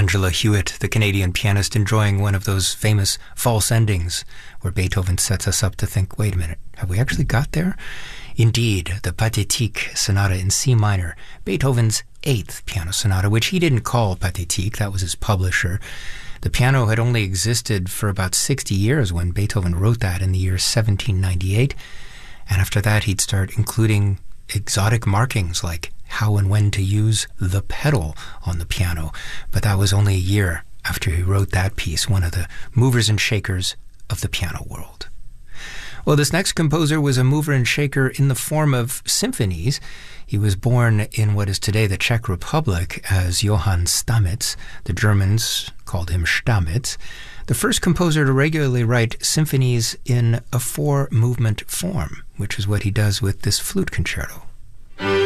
Angela Hewitt, the Canadian pianist, enjoying one of those famous false endings where Beethoven sets us up to think, wait a minute, have we actually got there? Indeed, the Pathétique Sonata in C minor, Beethoven's 8th piano sonata, which he didn't call Pathétique, that was his publisher. The piano had only existed for about 60 years when Beethoven wrote that in the year 1798, and after that he'd start including exotic markings like how and when to use the pedal on the piano. But that was only a year after he wrote that piece, one of the movers and shakers of the piano world. Well, this next composer was a mover and shaker in the form of symphonies. He was born in what is today the Czech Republic as Johann Stamitz. The Germans called him Stamitz. The first composer to regularly write symphonies in a 4-movement form, which is what he does with this flute concerto.